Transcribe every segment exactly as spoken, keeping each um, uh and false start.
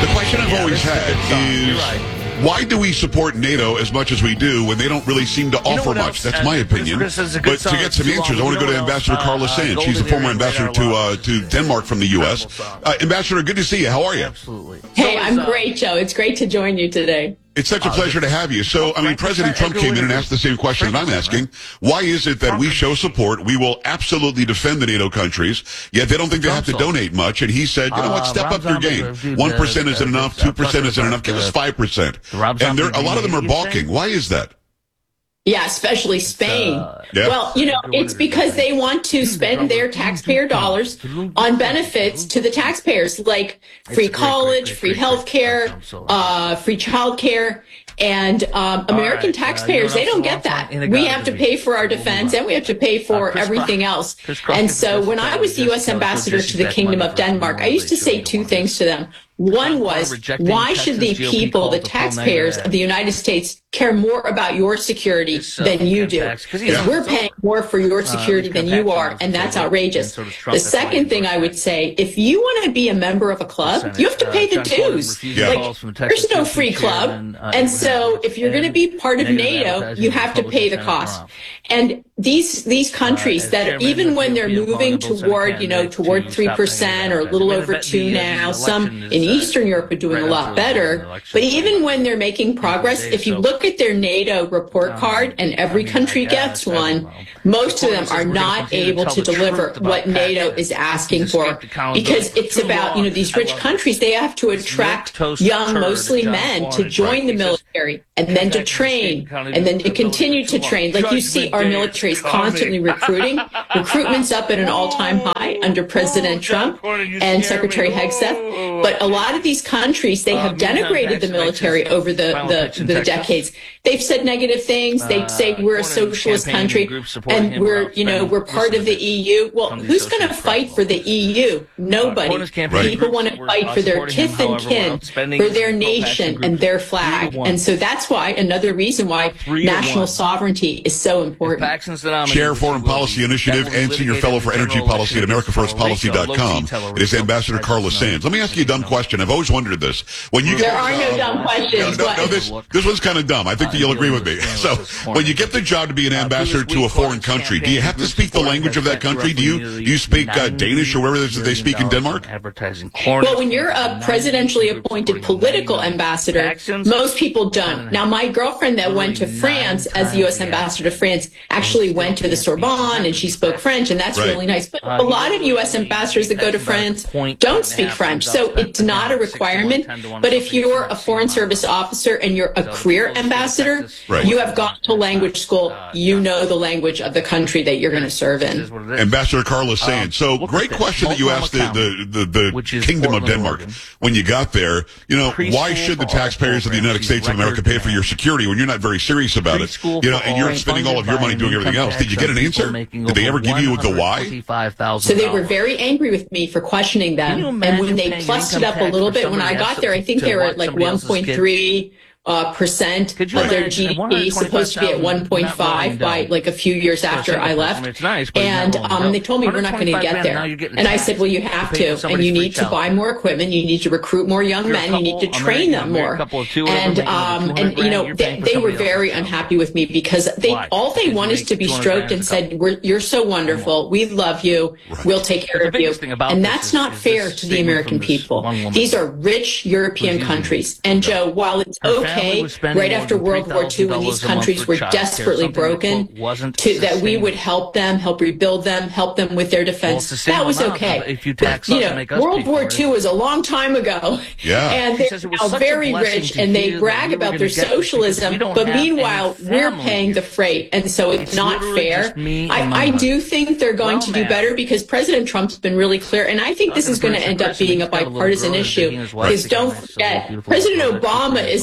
The question I've Yeah, always this is a had good song. is, You're right. why do we support NATO as much as we do when they don't really seem to You know offer what much? else? That's my Uh, opinion. Chris, this is a good But to song. get some Too answers, I long. want to You go to know what Ambassador else? Carlos Uh, Sands. She's a Golden former Area ambassador to Radar uh, to Denmark from the U S. Incredible song. Uh, Ambassador, good to see you. How are you? Absolutely. Hey, So I'm is, uh, great, Joe. It's great to join you today. It's such a pleasure to have you. So, I mean, President Trump came in and asked the same question that I'm asking. Why is it that we show support? We will absolutely defend the NATO countries, yet they don't think they have to donate much. And he said, you know what, step up your game. one percent isn't enough, two percent isn't enough, give us five percent. And there, a lot of them are balking. Why is that? Yeah, especially Spain. Uh, yeah. Well, you know, it's because they want to spend their taxpayer dollars on benefits to the taxpayers, like free college, free health care, uh, free child care. And um, American right, uh, taxpayers, you know they don't what else get that. in a We God have to of pay for our the- defense, and we have to pay for Uh, Chris everything Cross- else. Chris Cross And did so this when to I was the U S just- ambassador just to the back Kingdom money of for Denmark, I Norway, used to say Sweden, two one. things to them. One was, rejecting why should the Texas G O P people, called the the pro-NATO taxpayers act. of the United States, care more about your security This, uh, than you do? tax- 'cause, you Because know, we're it's paying more for your security uh, than you are, and that's outrageous. Sort of Trump, The that's why second he thing I would voted. say, if you want to be a member of a club, Senate, you have to uh, pay the John Cornyn dues. refused Yeah. Like, calls from the there's Texas no G O P free club. chairman, uh, And so if you're going to be part of negative NATO, advertising you have to pay the Republican cost. Senate And these these countries Uh, as that chairman even of when the they're European moving Vulnerable toward, Senate you know, candidate toward to three stop percent or a negative little advertising. over I two mean, the- the now, election some is, in uh, Eastern Europe are doing right a up lot to the better. election. But even when they're making progress, days, if you so- look at their NATO report Um, card, and every I mean, country I guess, gets I don't one, know. most of them Cornyn says are we're gonna not continue to able tell to the deliver truth about what NATO Pakistan. is asking He's for. escaped accountability Because for it's too about, you know, long. these I rich love countries, they have to attract milquetoast young, turd, mostly John men to Cornyn. join the He says- military and then to Texas train escaped accountability and then to for continue too to long. train. Like you see, Judgment our Day military is is coming. constantly recruiting. Recruitment's up at an all-time high under President Trump and Secretary Hegseth. But a lot of these countries, they have denigrated the military over the, the, the decades. They've said negative things. They say we're a socialist country and we're, you know, we're part of the E U. Well, who's going to fight for the E U? Nobody. People want to fight for their kith and kin, for their nation and their flag. And so that's why, another reason why national sovereignty is so important. Chair Foreign Policy Initiative and Senior Fellow for Energy Policy at America First Policy dot com. It is Ambassador Carlos Sands. Let me ask you a dumb question. I've always wondered this. When you get There are no dumb no, questions. no, no, this, this one's kind of dumb. I think that you'll agree with me. So, when you get the job to be an ambassador to a foreign country, do you have to speak the language of that country? Do you do you speak uh, Danish or wherever it is that they speak in Denmark? Well, when you're a presidentially appointed political ambassador, most people don't. Now, my girlfriend that went to France as the U S ambassador to France actually went to the Sorbonne and she spoke French, and that's Right. really nice. But a lot of U S ambassadors that go to France don't speak French, so it's not a requirement. But if you're a foreign service officer and you're a career ambassador, Right. you have gone to language school. You know the language of the country that you're going to serve in. Ambassador Carlos Sands. So, great question that you asked the, the, the, the Kingdom of Denmark when you got there. You know, why should the taxpayers of the United States of America pay for your security when you're not very serious about it? You know, and you're spending all of your money doing everything else. Did you get an answer? Did they ever give you the why? So they were very angry with me for questioning them. And when they plussed it up a little bit, when I got there, I think they were at like one point three uh, percent of their G D P, supposed to be at one point five by like a few years after I left. And um, they told me we're not going to get there. And I said, well, you have to, and you need to buy more equipment. You need to recruit more young men. You need to train them more. And um, and you know, they, they were very unhappy with me because they all they want is to be stroked and said, we're, you're so wonderful. We love you. We'll take care of you. And that's not fair to the American people. These are rich European countries. And Joe, while it's okay right after World War Two when these countries were desperately broken, to, that we would help them, help rebuild them, help them with their defense. That was okay. But, you know, World War Two was a long time ago. Yeah. And they're now very rich and they brag about their socialism, but meanwhile, we're paying the freight. And so it's not fair. I, I do think they're going to do better because President Trump's been really clear. And I think this is going to end up being a bipartisan issue. Because don't forget, President Obama is the one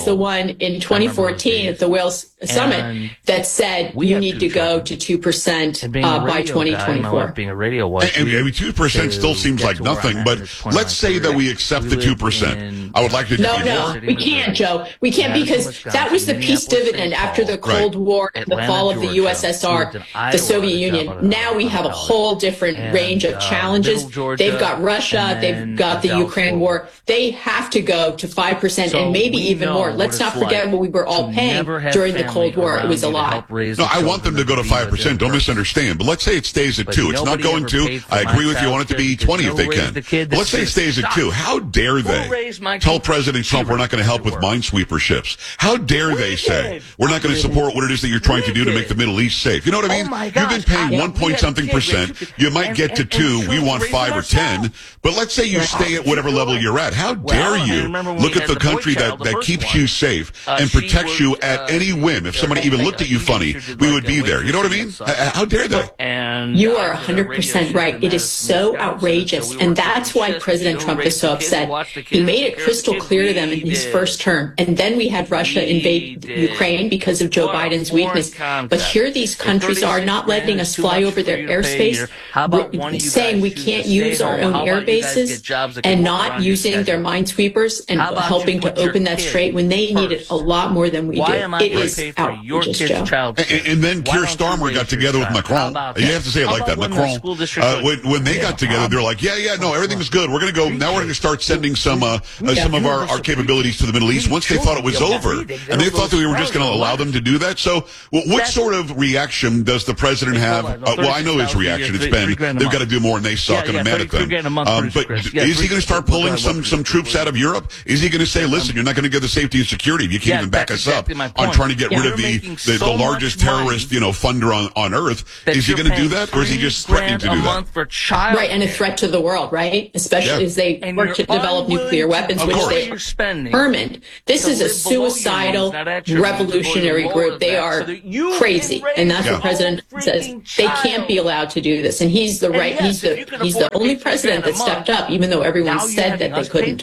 one in twenty fourteen at the Wales Summit that said you need to go to two percent uh, by twenty twenty-four. Being a radio wife, and, and two percent still seems like nothing, but let's say that we accept the two percent. I would like to. No, no, we can't, Joe. We can't, because that was the peace dividend after the Cold War and the fall of the U S S R, the Soviet Union. Now we have a whole different range of challenges. They've got Russia, they've got the Ukraine war. They have to go to five percent and maybe even more. Let's not forget what we were all paying during the Cold War. It was a lot. No, I want them to go to five percent. Don't misunderstand. But let's say it stays at two. It's not going to. I agree with you. I want it to be twenty if they can. But let's say it stays at two. How dare they tell President Trump we're not going to help with minesweeper ships? How dare they say we're not going to support what it is that you're trying to do to make the Middle East safe? You know what I mean? You've been paying one point something percent. You might get to two. We want five or ten. But let's say you stay at whatever level you're at. How dare you look at the country that, that keeps you safe and protects you at any whim? If somebody even looked at you funny, we would be there. You know what I mean? How dare they? You are one hundred percent right. It is so outrageous. And that's why President Trump is so upset. He made it crystal clear to them in his first term. And then we had Russia invade Ukraine because of Joe Biden's weakness. But here these countries are not letting us fly over their airspace, saying we can't use our own air bases, and not using their minesweepers and helping to open that strait when they need it a lot more than we do. It is outrageous, Joe. And, and then Keir Starmer got together with Macron. You have to say it like that, Macron. Uh, when, when they got together, they're like, yeah, yeah, no, everything is good. We're going to go, now we're going to start sending some uh, uh, some of our, our capabilities to the Middle East once they thought it was over. And they thought that we were just going to allow them to do that. So well, what sort of reaction does the president have? Uh, well, I know his reaction. It's been, they've got to do more and they suck, and I'm mad at them. Um, but is he going to start pulling some, some troops out of Europe? Is he going to say, listen, you're not going to get the safety and security if you can't even back us up on trying to get rid of the, the, the largest terrorist, you know, funder on, on earth? Is he going to do that, or is he just threatening to do that? Right, and a threat to the world, right? Especially yeah. as they and work to develop nuclear weapons, which course. they are determined. This is a suicidal, revolutionary group. They are crazy, and that's yeah. what President says. They can't be allowed to do this, and he's the right. He's the he's the only president that stepped up, even though everyone said that they couldn't.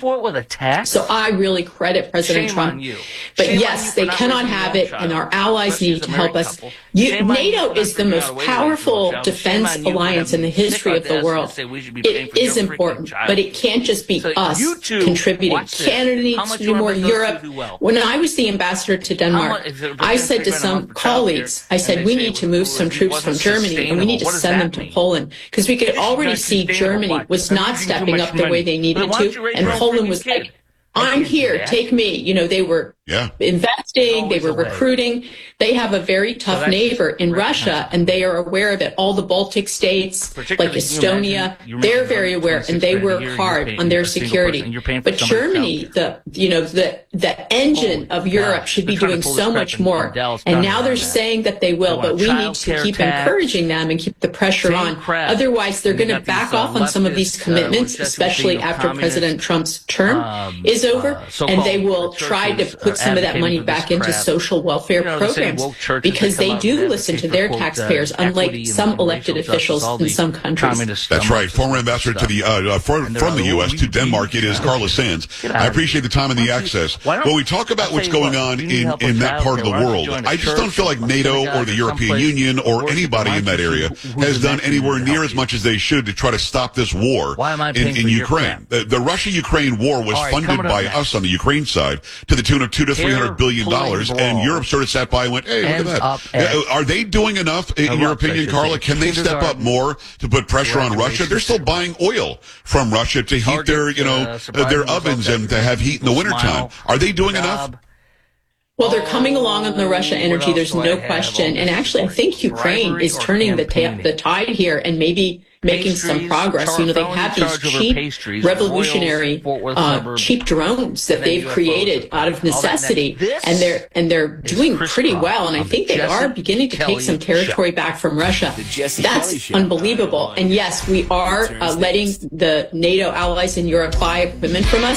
So I really credit President Trump. But yes, they cannot have it, and our allies need to help us. You, NATO is the most powerful defense alliance in the history of the world. It is important, but it can't just be us contributing. Canada needs to do more. Europe. When I was the ambassador to Denmark, I said to some colleagues, I said, we need to move some troops from Germany, and we need to send them to Poland, because we could already see Germany was not stepping up the way they needed to, and Poland was like, I'm here, take me. You know, they were yeah. investing, they were recruiting. They have a very tough so neighbor in Russia, and they are aware of it. All the Baltic states, like Estonia, they're very aware, and they work hard on their security. But Germany, the you know the the engine of Europe, should be doing so much more. And now they're saying that they will, but we need to keep encouraging them and keep the pressure on. Otherwise, they're going to back off on some of these commitments, especially after President Trump's term is over, and they will try to put some of that money back into social welfare programs, because they do listen to their taxpayers, unlike some elected officials in some countries. That's right. Former ambassador to the uh, from, from the U S to Denmark, it is Carla Sands. I appreciate the time and the access. When we talk about what's going on in, in that part of the world, I just don't feel like NATO or the European Union or anybody in that area has done anywhere near as much as they should to try to stop this war in, in Ukraine. The, the Russia-Ukraine war was funded by us on the Ukraine side to the tune of two to three hundred billion dollars, and Europe sort of sat by and went, "Hey, look at that." Are they doing enough, in your opinion, Carla? Can they step up more to put pressure on Russia? They're still buying oil from Russia to heat their, you know, their ovens and to have heat in the wintertime. Are they doing enough? Well, they're coming along on the Russia energy. There's no question. And actually, I think Ukraine is turning the, ta- the tide here and maybe making some progress. You know, they have these cheap, revolutionary, uh, cheap drones that they've created out of necessity, and they're and they're doing pretty well. And I think they are beginning to take some territory back from Russia. That's unbelievable. And yes, we are uh, letting the NATO allies in Europe buy equipment from us.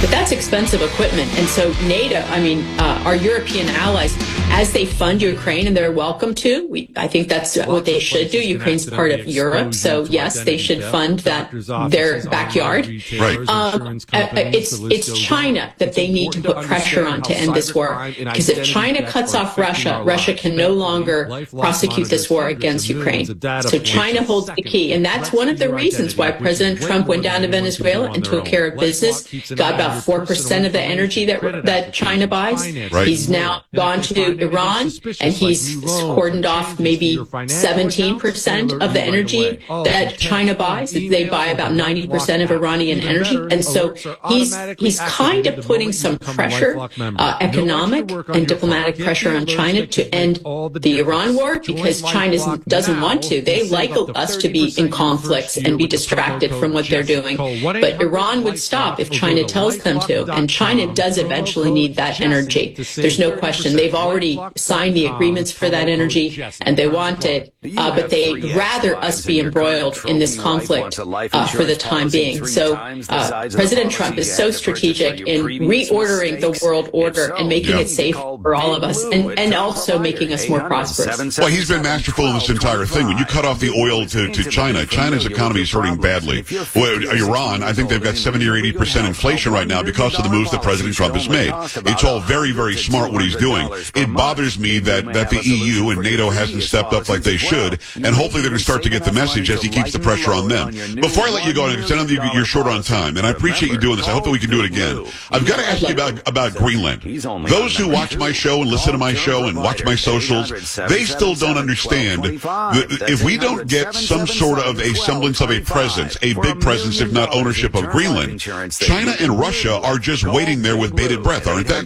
but that's expensive equipment. And so NATO, I mean, uh, our European allies, as they fund Ukraine, and they're welcome to, we, I think that's what they should do. Ukraine's part of Europe, so yes, they should fund that their backyard. Right. Um, uh, it's it's China that they need to put pressure on to end this war, because if China cuts off Russia, Russia can no longer prosecute this war against Ukraine. So China holds the key, and that's one of the reasons why President Trump went down to Venezuela and took care of business, got about four percent of the energy that that China buys. Right. He's now gone to Iran, and he's cordoned off maybe seventeen percent of the energy that China buys. They buy about ninety percent of Iranian energy, and so he's he's kind of putting some pressure, uh, economic and diplomatic pressure on China to end the Iran war, because China doesn't want to. They like us to be in conflicts and be distracted from what they're doing. But Iran would stop if China tells them to, and China does eventually need that energy. There's no question. They've already signed the agreements for that energy, and they want it, uh, but they'd rather us be embroiled in this conflict uh, for the time being. So uh, President Trump is so strategic in reordering the world order and making it safe for all of us, and, and also making us more prosperous. Well, he's been masterful in this entire thing. When you cut off the oil to, to China, China's economy is hurting badly. Well, Iran, I think they've got seventy or eighty percent inflation right now because of the moves that President Trump has made. It's all very, very smart what he's doing. It bothers me that, that the E U and NATO hasn't stepped up like they should, and hopefully they're going to start to get the message as he keeps the pressure on them. Before I let you go, because I know you're short on time, and I appreciate you doing this. I hope that we can do it again. I've got to ask you about, about Greenland. Those who watch my show and listen to my show and watch my socials, they still don't understand that if we don't get some sort of a semblance of a presence, a big presence, if not ownership of Greenland, China and Russia are just waiting there with bated breath, aren't they?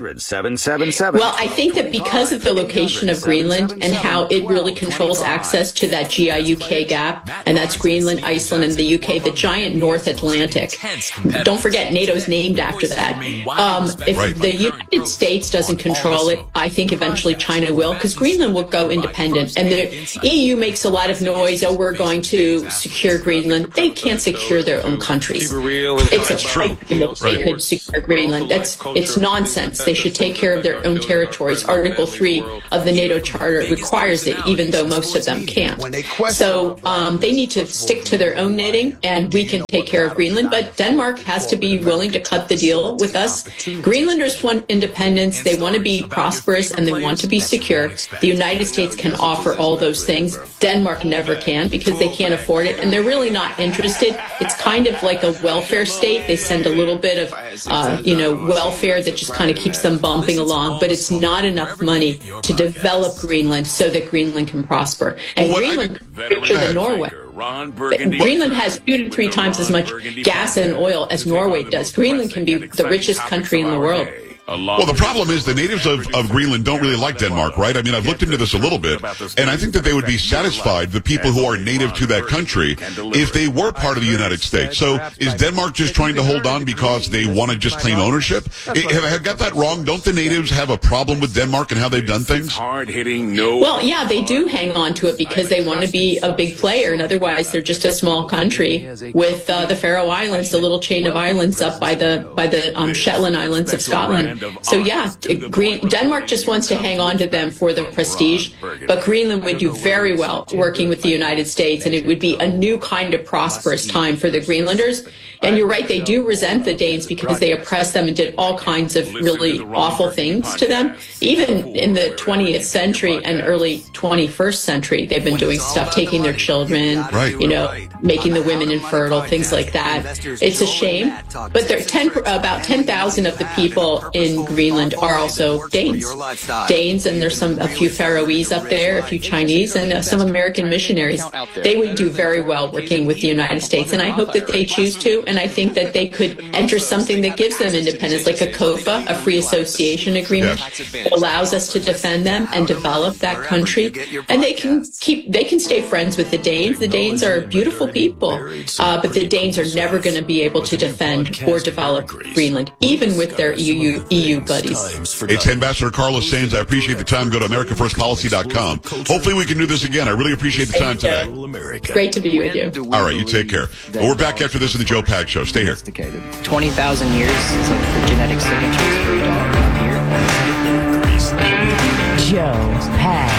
Well, I think that because of the location of Greenland and how it really controls access to that G I U K gap, and that's Greenland, Iceland, and the U K, the giant North Atlantic. Don't forget, NATO's named after that. Um, if right. the United States doesn't control it, I think eventually China will, because Greenland will go independent. And the E U makes a lot of noise, oh, we're going to secure Greenland. They can't secure their own countries. It's a true. They could secure Greenland. That's it's nonsense. They should take care of their own territories. Article three of the NATO Charter requires it, even though most of them can't. So um, they need to stick to their own knitting, and we can take care of Greenland. But Denmark has to be willing to cut the deal with us. Greenlanders want independence. They want to be prosperous, and they want to be secure. The United States can offer all those things. Denmark never can, because they can't afford it, and they're really not interested. It's kind of like a welfare state. They send a little bit of, uh, you know, welfare that just kind of keeps them bumping along, but it's not enough money to develop Greenland so that Greenland can prosper. And Greenland is richer than Norway. Greenland has two to three times as much gas and oil as Norway does. Greenland can be the richest country in the world. Well, the problem is the natives of, of Greenland don't really like Denmark, right? I mean, I've looked into this a little bit, and I think that they would be satisfied, the people who are native to that country, if they were part of the United States. So is Denmark just trying to hold on because they want to just claim ownership? Have I got that wrong? Don't the natives have a problem with Denmark and how they've done things? Well, yeah, they do hang on to it because they want to be a big player, and otherwise they're just a small country with uh, the Faroe Islands, the little chain of islands up by the by the um, Shetland Islands of Scotland. So yeah, Green, Denmark just wants to hang on to them for the prestige, but Greenland would do very well working with the United States, and it would be a new kind of prosperous time for the Greenlanders. And you're right, they do resent the Danes because they oppressed them and did all kinds of really awful things to them. Even in the twentieth century and early twenty-first century, they've been doing stuff, taking their children, right. you know, making the women infertile, things like that. It's a shame, but there ten, about ten thousand of the people in Greenland are also Danes. Danes, and there's some a few Faroese up there, a few Chinese, and uh, some American missionaries. They would do very well working with the United States, and I hope that they choose to. And I think that they could enter something that gives them independence, like a COFA, a free association agreement, yes. that allows us to defend them and develop that country. And they can keep, they can stay friends with the Danes. The Danes are beautiful people, uh, but the Danes are never going to be able to defend or develop Greenland, even with their E U, E U buddies. It's Ambassador Carlos Saenz. I appreciate the time. Go to America First Policy dot com. Hopefully we can do this again. I really appreciate the time today. Great to be with you. All right, you take care. Well, we're back after this in the Joe Pags Pag Show. Stay here. twenty thousand years is like the genetic signatures for a dog around here. Joe Pag.